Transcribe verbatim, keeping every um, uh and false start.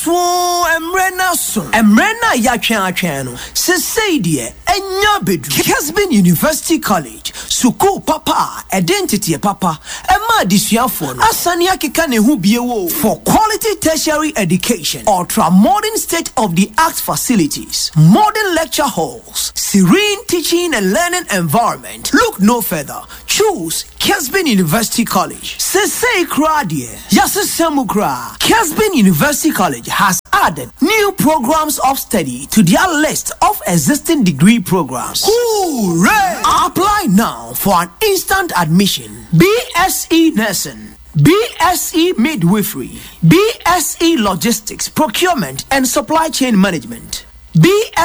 so emrena so emrena ya twen atwen no se sei de enya bedu Kesbin University College suku papa identity papa ema disuafo no asane akeka ne hu biewo for quality tertiary education ultra modern state of the art facilities modern lecture halls serene teaching and learning environment. Look no further, choose Kesbin University College. Sesei Kradie Yasesemu Kra. Kesbin University College has added new programs of study to their list of existing degree programs. Hooray! Apply now for an instant admission. B S e Nursing, B S e Midwifery, B S e Logistics, Procurement and Supply Chain Management, B S